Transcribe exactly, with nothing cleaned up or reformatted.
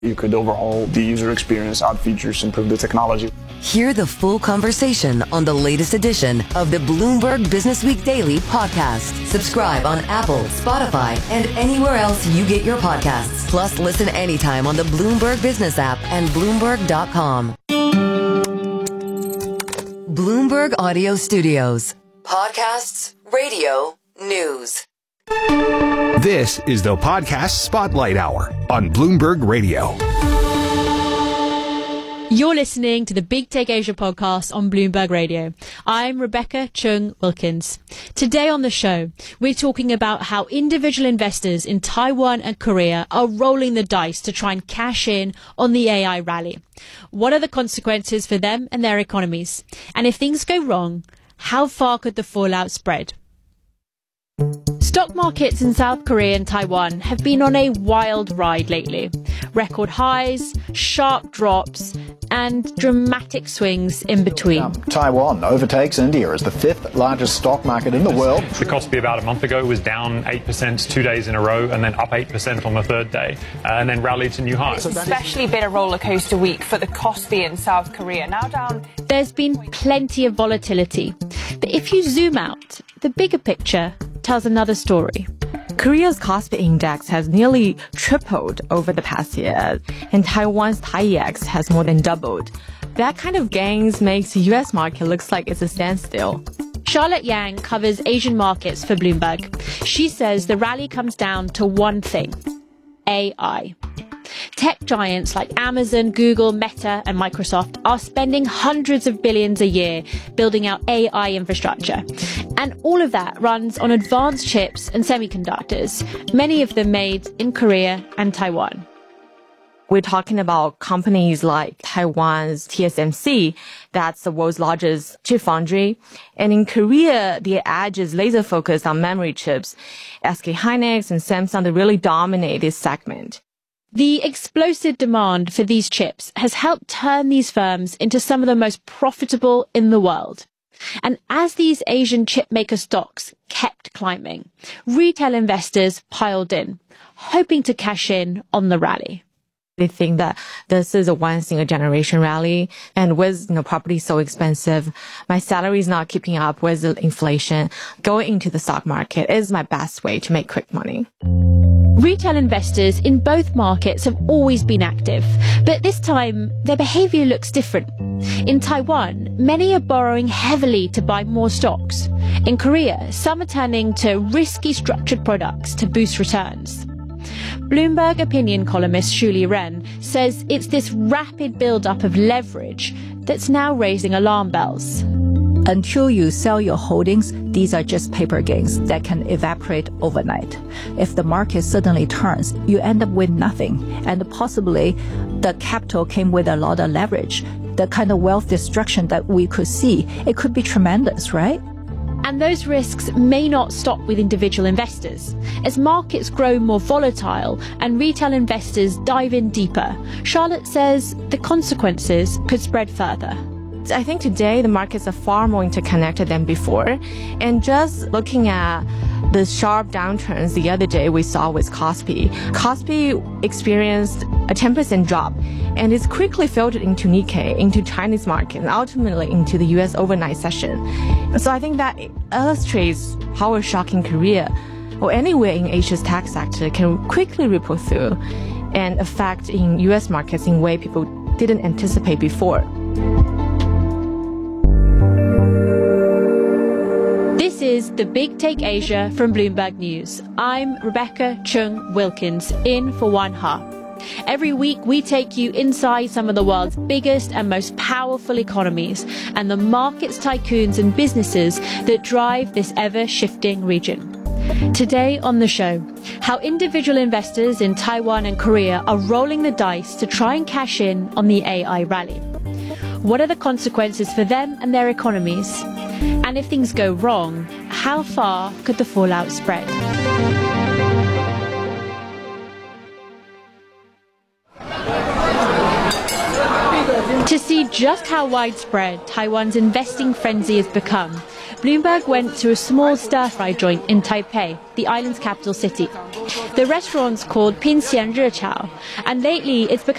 You could overhaul the user experience, add features, improve the technology. Hear the full conversation on the latest edition of the Bloomberg Business Week Daily podcast. Subscribe on Apple, Spotify, and anywhere else you get your podcasts. Plus, listen anytime on the Bloomberg Business app and Bloomberg dot com. Bloomberg Audio Studios. Podcasts, radio, news. This is the Podcast Spotlight Hour on Bloomberg Radio. You're listening to the Big Take Asia podcast on Bloomberg Radio. I'm Rebecca Chung Wilkins. Today on the show, we're talking about how individual investors in Taiwan and Korea are rolling the dice to try and cash in on the A I rally. What are the consequences for them and their economies? And if things go wrong, how far could the fallout spread? Stock markets in South Korea and Taiwan have been on a wild ride lately. Record highs, sharp drops, and dramatic swings in between. Um, Taiwan overtakes India as the fifth largest stock market in the world. The Kospi about a month ago was down eight percent two days in a row and then up eight percent on the third day uh, and then rallied to new highs. It's especially been a roller coaster week for the Kospi in South Korea. Now down. There's been plenty of volatility. But if you zoom out, the bigger picture tells another story. Korea's Kospi index has nearly tripled over the past year, and Taiwan's TAIEX has more than doubled. That kind of gains makes the U S market looks like it's a standstill. Charlotte Yang covers Asian markets for Bloomberg. She says the rally comes down to one thing: A I. Tech giants like Amazon, Google, Meta, and Microsoft are spending hundreds of billions a year building out A I infrastructure. And all of that runs on advanced chips and semiconductors, many of them made in Korea and Taiwan. We're talking about companies like Taiwan's T S M C, that's the world's largest chip foundry. And in Korea, the edge is laser focused on memory chips. S K Hynix and Samsung, they really dominate this segment. The explosive demand for these chips has helped turn these firms into some of the most profitable in the world. And as these Asian chipmaker stocks kept climbing, retail investors piled in, hoping to cash in on the rally. They think that this is a once in a generation rally, and with, you know, property so expensive, my salary is not keeping up with the inflation. Going into the stock market is my best way to make quick money. Retail investors in both markets have always been active, but this time their behavior looks different. In Taiwan, many are borrowing heavily to buy more stocks. In Korea, some are turning to risky structured products to boost returns. Bloomberg opinion columnist Shuli Ren says it's this rapid build-up of leverage that's now raising alarm bells. Until you sell your holdings, these are just paper gains that can evaporate overnight. If the market suddenly turns, you end up with nothing. And possibly the capital came with a lot of leverage. The kind of wealth destruction that we could see, it could be tremendous, right? And those risks may not stop with individual investors. As markets grow more volatile and retail investors dive in deeper, Charlotte says the consequences could spread further. I think today the markets are far more interconnected than before. And just looking at the sharp downturns the other day we saw with Kospi, Kospi experienced a ten percent drop, and it's quickly filtered into Nikkei, into Chinese market, and ultimately into the U S overnight session. So I think that illustrates how a shock in Korea or anywhere in Asia's tech sector can quickly ripple through and affect in U S markets in a way people didn't anticipate before. This is the Big Take Asia from Bloomberg News. I'm Rebecca Chung Wilkins, in for Wan Ha. Every week, we take you inside some of the world's biggest and most powerful economies and the markets, tycoons and businesses that drive this ever-shifting region. Today on the show, how individual investors in Taiwan and Korea are rolling the dice to try and cash in on the A I rally. What are the consequences for them and their economies? And if things go wrong, how far could the fallout spread? To see just how widespread Taiwan's investing frenzy has become, Bloomberg went to a small stir-fry joint in Taipei, the island's capital city. The restaurant's called Pinxian Rechao, and lately it's become